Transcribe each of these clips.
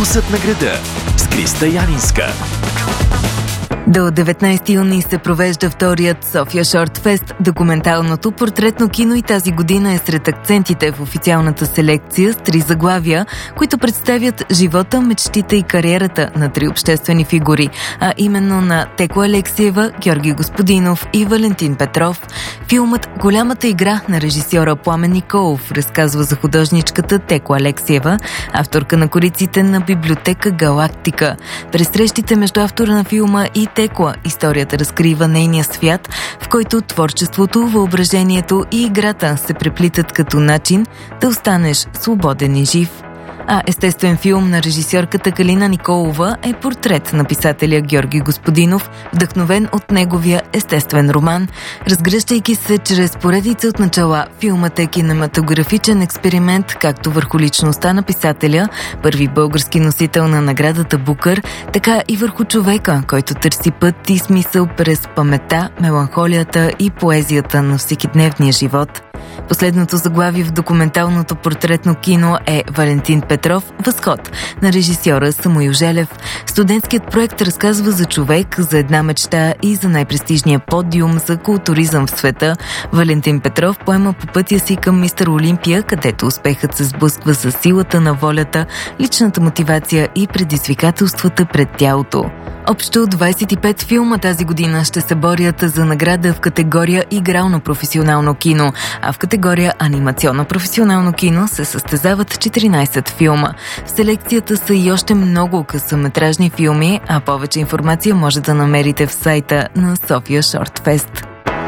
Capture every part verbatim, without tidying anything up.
Пулсът на града с Криста Янинска. До деветнайсети юни се провежда вторият София Шорт Фест. Документалното портретно кино и тази година е сред акцентите в официалната селекция с три заглавия, които представят живота, мечтите и кариерата на три обществени фигури, а именно на Текло Алексиева, Георги Господинов и Валентин Петров. Филмът «Голямата игра» на режисьора Пламен Николов разказва за художничката Текло Алексиева, авторка на кориците на библиотека Галактика. През срещите между автора на филма и Текла историята разкрива нейния свят, в който творчеството, въображението и играта се преплитат като начин да останеш свободен и жив. А естествен филм на режисьорката Калина Николова е портрет на писателя Георги Господинов, вдъхновен от неговия естествен роман. Разгръщайки се чрез поредица от начала, филмът е кинематографичен експеримент както върху личността на писателя, първи български носител на наградата Букър, така и върху човека, който търси път и смисъл през паметта, меланхолията и поезията на всекидневния живот. Последното заглавие в документалното портретно кино е Валентин Петров «Възход» на режисьора Самуил Желев. Студентският проект разказва за човек, за една мечта и за най-престижния подиум за културизъм в света. Валентин Петров поема по пътя си към Мистер Олимпия, където успехът се сблъсква с силата на волята, личната мотивация и предизвикателствата пред тялото. Общо двайсет и пет филма тази година ще се борят за награда в категория игрално професионално кино, а в категория анимационно професионално кино се състезават четиринайсет филма. В селекцията са и още много късометражни филми, а повече информация може да намерите в сайта на София Шорт Фест.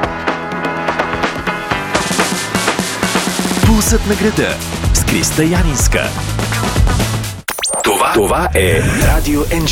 Пулсът на града с Криста Янинска. Това, това е Радио Ен Джи.